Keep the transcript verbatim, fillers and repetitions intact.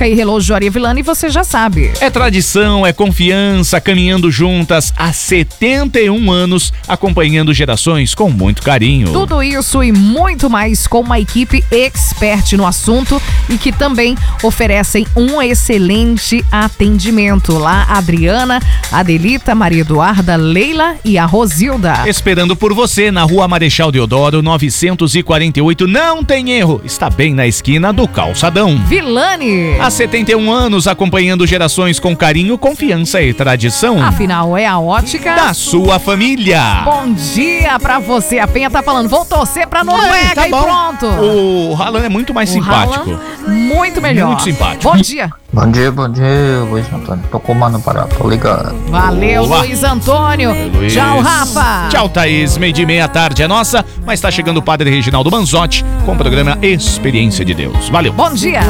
Ótica e Relojoaria Villani, você já sabe. É tradição, é confiança, caminhando juntas há setenta e um anos, acompanhando gerações com muito carinho. Tudo isso e muito mais com uma equipe expert no assunto e que também oferecem um excelente atendimento. Lá, a Adriana, a Adelita, Maria Eduarda, Leila e a Rosilda. Esperando por você na Rua Marechal Deodoro, novecentos e quarenta e oito. Não tem erro, está bem na esquina do Calçadão. Villani. Há setenta e um anos, acompanhando gerações com carinho, confiança e tradição. Afinal, é a ótica da sua família. Bom dia pra você. A Penha tá falando, vou torcer pra Noruega. Ei, tá e bom. Pronto. O Haaland é muito mais o simpático. Haaland, muito melhor. Muito simpático. Bom dia. Bom dia, bom dia, Luiz Antônio. Tô comando para, tô ligado. Valeu, Olá. Luiz Antônio. Luiz. Tchau, Rafa. Tchau, Thaís. Meio de meia tarde é nossa, mas tá chegando o Padre Reginaldo Manzotti com o programa Experiência de Deus. Valeu. Bom dia.